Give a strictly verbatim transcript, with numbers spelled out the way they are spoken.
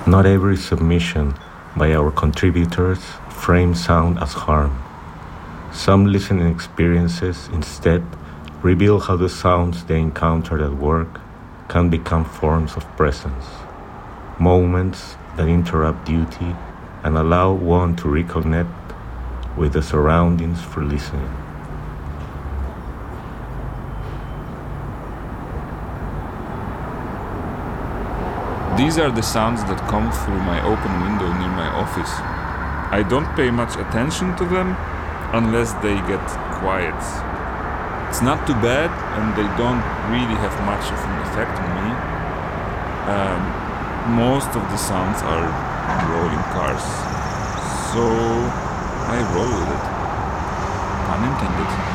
Not every submission by our contributors frames sound as harm. Some listening experiences instead reveal how the sounds they encountered at work can become forms of presence, moments that interrupt duty and allow one to reconnect with the surroundings for listening. These are the sounds that come through my open window near my office. I don't pay much attention to them unless they get quiet. It's not too bad and they don't really have much of an effect on me. Um, most of the sounds are rolling cars, so I roll with it. Pun intended.